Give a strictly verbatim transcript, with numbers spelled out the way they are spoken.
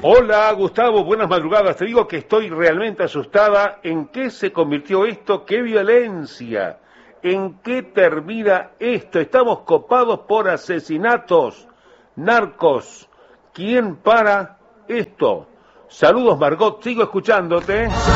Hola Gustavo, buenas madrugadas. Te digo que estoy realmente asustada. ¿En qué se convirtió esto? ¡Qué violencia! ¿En qué termina esto? Estamos copados por asesinatos, narcos. ¿Quién para esto? Saludos Margot, sigo escuchándote.